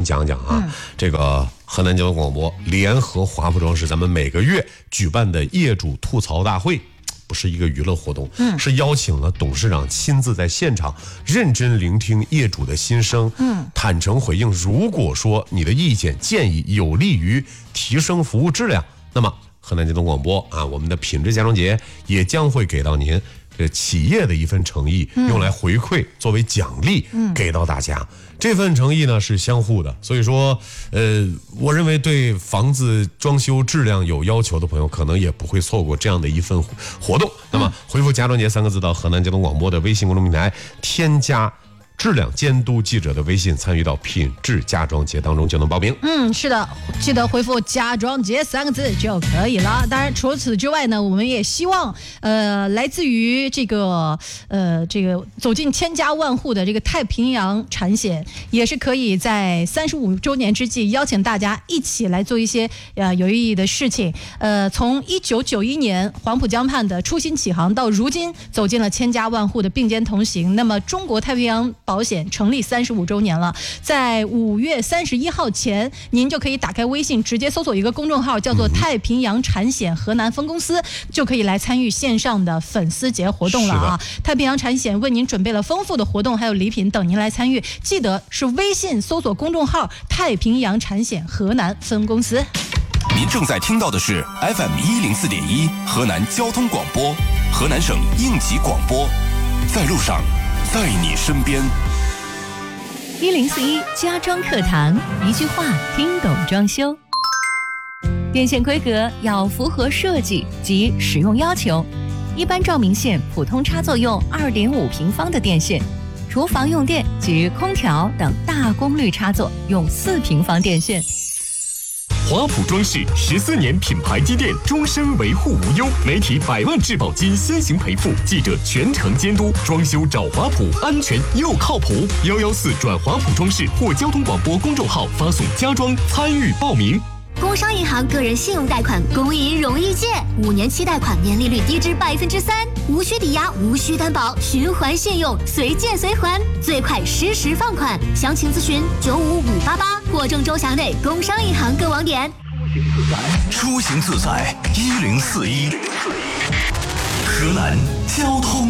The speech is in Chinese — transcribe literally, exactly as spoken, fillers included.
讲讲啊，嗯、这个河南交通广播联合华普装饰，咱们每个月举办的业主吐槽大会。不是一个娱乐活动，嗯，是邀请了董事长亲自在现场认真聆听业主的心声，嗯，坦诚回应。如果说你的意见建议有利于提升服务质量，那么河南交通广播啊，我们的品质家装节也将会给到您这企业的一份诚意，嗯、用来回馈作为奖励，嗯，给到大家。这份诚意呢是相互的，所以说，呃，我认为对房子装修质量有要求的朋友，可能也不会错过这样的一份活动。那么，回复家装节三个字到河南交通广播的微信公众平台，添加质量监督记者的微信，参与到品质家装节当中就能报名。 嗯，是的，记得回复家装节三个字就可以了。当然，除此之外呢，我们也希望，呃，来自于这个呃这个走进千家万户的这个太平洋产险，也是可以在三十五周年之际，邀请大家一起来做一些呃有意义的事情。呃，从一九九一年黄浦江畔的初心起航，到如今走进了千家万户的并肩同行。那么，中国太平洋保险成立三十五周年了，在五月三十一号前，您就可以打开微信，直接搜索一个公众号，叫做太平洋产险河南分公司，就可以来参与线上的粉丝节活动了啊！太平洋产险为您准备了丰富的活动，还有礼品等您来参与。记得是微信搜索公众号太平洋产险河南分公司。 您正在听到的是 F M 一零四点一河南交通广播，河南省应急广播，在路上，在你身边。 一零四一家装课堂，一句话听懂装修。电线规格要符合设计及使用要求，一般照明线普通插座用二点五平方的电线，厨房用电及空调等大功率插座用四平方电线。 华普装饰十四年品牌积淀，终身维护无忧，媒体百万质保金先行赔付，记者全程监督，装修找华普，安全又靠谱。幺幺四转华普装饰或交通广播公众号发送家装参与报名。 工商银行个人信用贷款公银容易借，五年期贷款年利率低至百分之三，无需抵押，无需担保，循环信用，随借随还，最快实时放款。详情咨询九五五八八或郑州辖内工商银行各网点。 出行自在，一零四一，河南交通。